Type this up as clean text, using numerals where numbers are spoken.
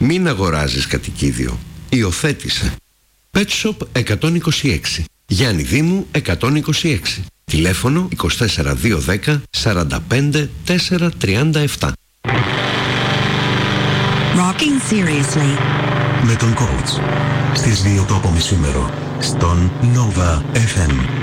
Μην αγοράζεις κατοικίδιο. Υιοθέτησε. Pet Shop 126. Γιάννη Δήμου 126. Τηλέφωνο 24210 45 437. Rocking seriously. Με τον coach στις 2 το απομισήμερο στον Nova FM.